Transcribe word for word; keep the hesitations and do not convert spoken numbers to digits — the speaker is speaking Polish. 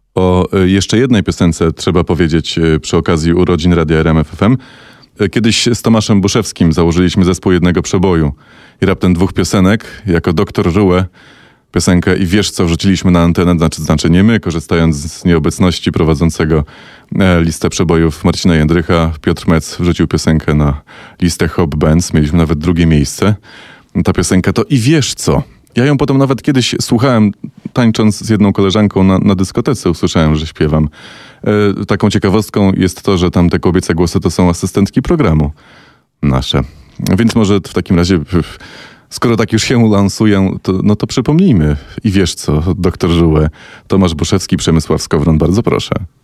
O jeszcze jednej piosence trzeba powiedzieć przy okazji urodzin Radia R M F F M. Kiedyś z Tomaszem Buszewskim założyliśmy zespół jednego przeboju i raptem dwóch piosenek, jako doktor Ruę, piosenkę I wiesz co wrzuciliśmy na antenę, znaczy, znaczy nie my, korzystając z nieobecności prowadzącego listę przebojów Marcina Jędrycha. Piotr Mec wrzucił piosenkę na listę Hop Bands, mieliśmy nawet drugie miejsce. Ta piosenka to I wiesz co. Ja ją potem nawet kiedyś słuchałem, tańcząc z jedną koleżanką na, na dyskotece, usłyszałem, że śpiewam. E, taką ciekawostką jest to, że tam te kobiece głosy to są asystentki programu nasze. Więc może w takim razie, skoro tak już się lansują, to, no to przypomnijmy. I wiesz co, doktor Żułę, Tomasz Buszewski, Przemysław Skowron, bardzo proszę.